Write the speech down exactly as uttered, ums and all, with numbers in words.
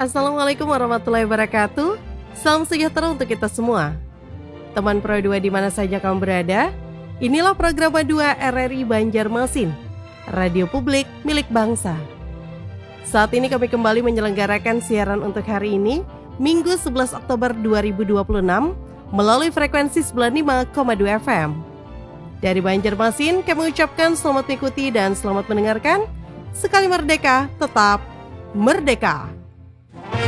Assalamualaikum warahmatullahi wabarakatuh. Salam sejahtera untuk kita semua. Teman Pro dua di mana saja kamu berada, inilah program dua R R I Banjarmasin, radio publik milik bangsa. Saat ini kami kembali menyelenggarakan siaran untuk hari ini, Minggu sebelas Oktober dua ribu dua puluh enam, melalui frekuensi sembilan puluh lima koma dua F M. Dari Banjarmasin, kami ucapkan selamat mengikuti dan selamat mendengarkan. Sekali merdeka, tetap merdeka.